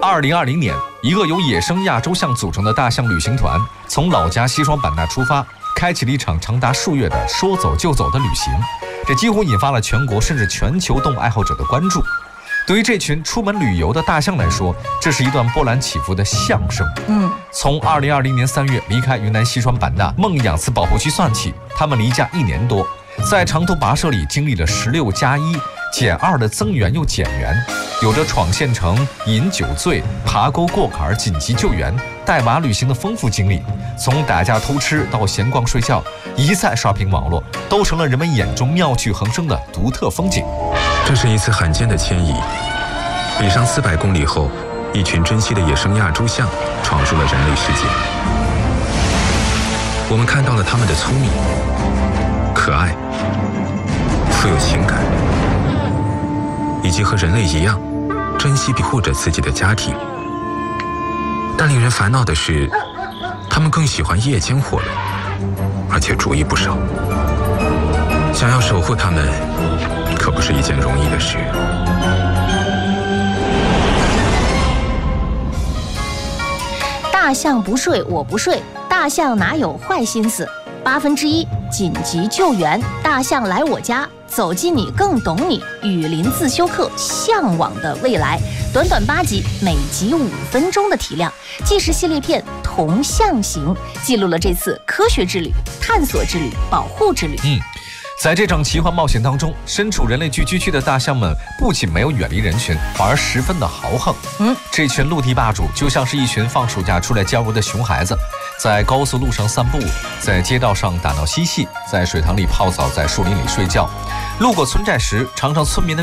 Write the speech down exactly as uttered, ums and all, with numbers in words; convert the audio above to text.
二零二零年，一个由野生亚洲象组成的大象旅行团从老家西双版纳出发，开启了一场长达数月的说走就走的旅行。这几乎引发了全国甚至全球动物爱好者的关注。对于这群出门旅游的大象来说，这是一段波澜起伏的象声。 嗯， 从二零二零年三月离开云南西双版纳梦养饲保护区算起，他们离家一年多，在长途跋涉里经历了十六加一减二的增援又减援，有着闯县城、饮酒醉、爬沟过坎、紧急救援、带娃旅行的丰富经历。从打架偷吃到闲逛睡觉，一再刷屏网络，都成了人们眼中妙趣横生的独特风景。 这是一次罕见的迁移，北上四百公里后，一群珍稀的野生亚洲象闯入了人类世界。我们看到了它们的聪明、可爱、富有情感，以及和人类一样珍惜庇护着自己的家庭。但令人烦恼的是，它们更喜欢夜间活动，而且主意不少。想要守护它们，可不是一件容易的事。 大象不睡我不睡，大象哪有坏心思？八分之一紧急救援，大象来我家，走进你更懂你，雨林自修课，向往的未来。短短八集，每集五分钟的体量，纪实系列片《同象行》记录了这次科学之旅、探索之旅、保护之旅。 嗯。在这场奇幻冒险当中，身处人类聚居区的大象们不仅没有远离人群，反而十分的豪横。 嗯， 这群陆地霸主就像是一群放暑假出来郊游的熊孩子，在高速路上散步，在街道上打闹嬉戏，在水塘里泡澡，在树林里睡觉。路过村寨时，常常村民的